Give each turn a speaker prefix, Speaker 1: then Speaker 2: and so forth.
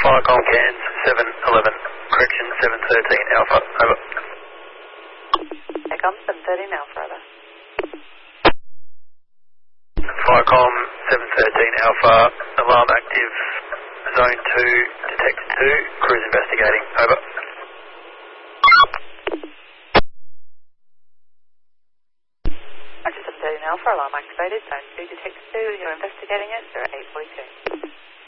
Speaker 1: Firecom Cairns 711, correction 713 Alpha, over.
Speaker 2: Ecom 713 Alpha, over.
Speaker 1: Firecom 713 Alpha, alarm active, zone 2, detect 2, cruise investigating, over.
Speaker 2: Roger 713 Alpha, alarm activated, zone 2, detect 2, you're investigating it, 0842.